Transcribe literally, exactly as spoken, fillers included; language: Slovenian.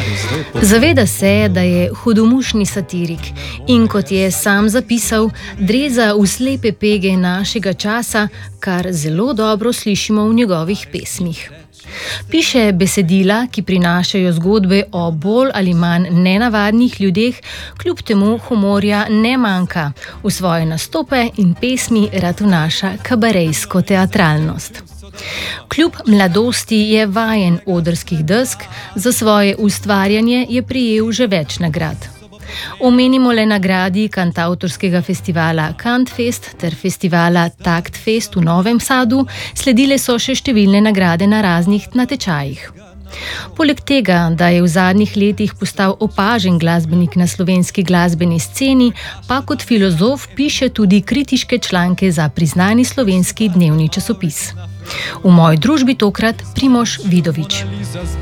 Zaveda se, da je hudomušni satirik in, kot je sam zapisal, dreza v slepe pege našega časa, kar zelo dobro slišimo v njegovih pesmih. Piše besedila, ki prinašajo zgodbe o bolj ali manj nenavadnih ljudeh, kljub temu humorja ne manjka. V svoje nastope in pesmi rad vnaša kabarejsko teatralnost. Kljub mladosti je vajen odrskih desk, za svoje ustvarjanje je prejel že več nagrad. Omenimo le nagradi kantavtorskega festivala Kantfest ter festivala Taktfest v Novem Sadu, sledile so še številne nagrade na raznih natečajih. Poleg tega, da je v zadnjih letih postal opažen glasbenik na slovenski glasbeni sceni, pa kot filozof piše tudi kritiške članke za priznani slovenski dnevni časopis. V moji družbi tokrat Primož Vidovič.